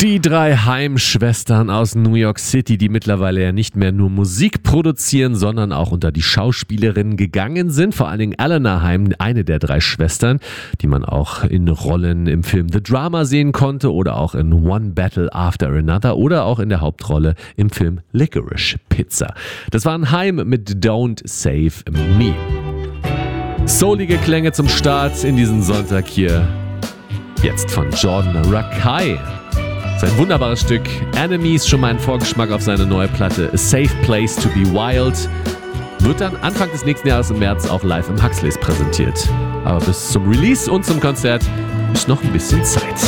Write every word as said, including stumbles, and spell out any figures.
Die drei Haim-Schwestern aus New York City, die mittlerweile ja nicht mehr nur Musik produzieren, sondern auch unter die Schauspielerinnen gegangen sind. Vor allen Dingen Eleanor Haim, eine der drei Schwestern, die man auch in Rollen im Film The Drama sehen konnte oder auch in One Battle After Another oder auch in der Hauptrolle im Film Licorice Pizza. Das waren Haim mit Don't Save Me. Soulige Klänge zum Start in diesen Sonntag hier. Jetzt von Jordan Rakei. Sein wunderbares Stück Enemies, schon mal ein Vorgeschmack auf seine neue Platte A Safe Place to Be Wild, wird dann Anfang des nächsten Jahres im März auch live im Huxleys präsentiert. Aber bis zum Release und zum Konzert ist noch ein bisschen Zeit.